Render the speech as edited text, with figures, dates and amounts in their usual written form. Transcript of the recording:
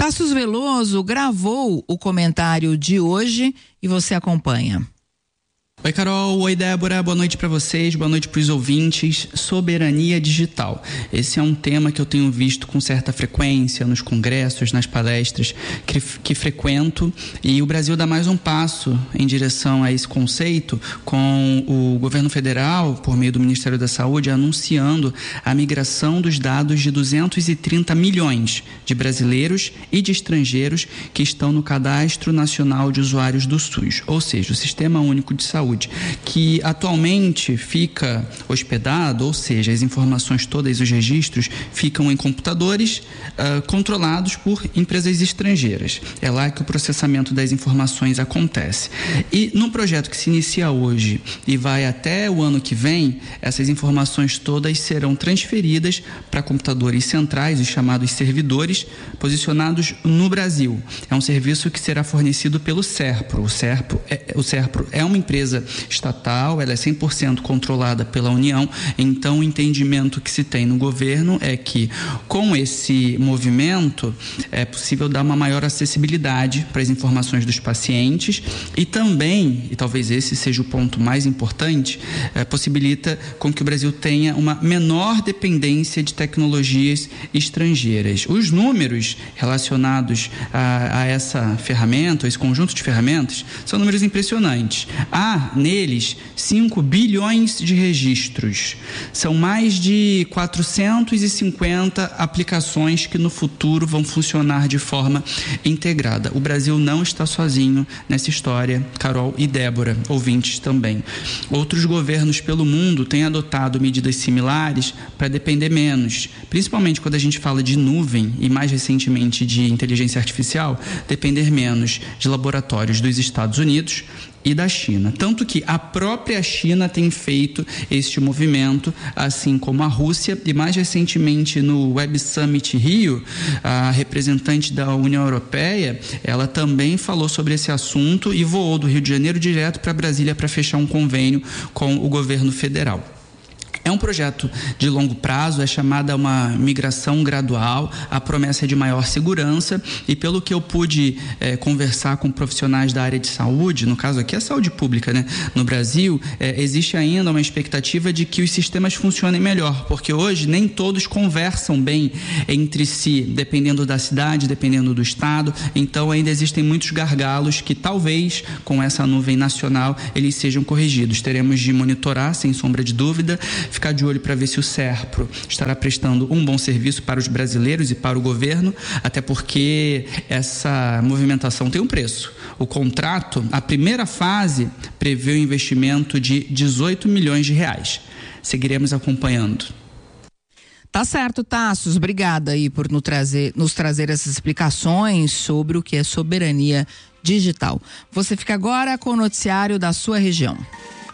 Tassos Veloso gravou o comentário de hoje e você acompanha. Oi, Carol. Oi, Débora. Boa noite para vocês, boa noite para os ouvintes. Soberania digital. Esse é um tema que eu tenho visto com certa frequência nos congressos, nas palestras que frequento, e o Brasil dá mais um passo em direção a esse conceito, com o governo federal, por meio do Ministério da Saúde, anunciando a migração dos dados de 230 milhões de brasileiros e de estrangeiros que estão no Cadastro Nacional de Usuários do SUS, ou seja, o Sistema Único de Saúde, que atualmente fica hospedado, ou seja, as informações todas, os registros, ficam em computadores controlados por empresas estrangeiras. É lá que o processamento das informações acontece. E no projeto que se inicia hoje e vai até o ano que vem, essas informações todas serão transferidas para computadores centrais, os chamados servidores, posicionados no Brasil. É um serviço que será fornecido pelo SERPRO. O SERPRO é uma empresa estatal, ela é 100% controlada pela União, então o entendimento que se tem no governo é que com esse movimento é possível dar uma maior acessibilidade para as informações dos pacientes e também, e talvez esse seja o ponto mais importante, possibilita com que o Brasil tenha uma menor dependência de tecnologias estrangeiras. Os números relacionados a essa ferramenta, a esse conjunto de ferramentas, são números impressionantes. Há neles 5 bilhões de registros. São mais de 450 aplicações que no futuro vão funcionar de forma integrada. O Brasil não está sozinho nessa história, Carol e Débora, ouvintes também. Outros governos pelo mundo têm adotado medidas similares para depender menos, principalmente quando a gente fala de nuvem e mais recentemente de inteligência artificial, depender menos de laboratórios dos Estados Unidos e da China. Tanto que a própria China tem feito este movimento, assim como a Rússia, e mais recentemente no Web Summit Rio, a representante da União Europeia, ela também falou sobre esse assunto e voou do Rio de Janeiro direto para Brasília para fechar um convênio com o governo federal. É um projeto de longo prazo, é chamada uma migração gradual, a promessa é de maior segurança e pelo que eu pude conversar com profissionais da área de saúde, no caso aqui a saúde pública, né? No Brasil, existe ainda uma expectativa de que os sistemas funcionem melhor, porque hoje nem todos conversam bem entre si, dependendo da cidade, dependendo do estado, então ainda existem muitos gargalos que talvez com essa nuvem nacional eles sejam corrigidos. Teremos de monitorar, sem sombra de dúvida, ficar de olho para ver se o SERPRO estará prestando um bom serviço para os brasileiros e para o governo, até porque essa movimentação tem um preço. O contrato, a primeira fase, prevê um investimento de 18 milhões de reais. Seguiremos acompanhando. Tá certo, Tassos. Obrigada aí por nos trazer essas explicações sobre o que é soberania digital. Você fica agora com o noticiário da sua região.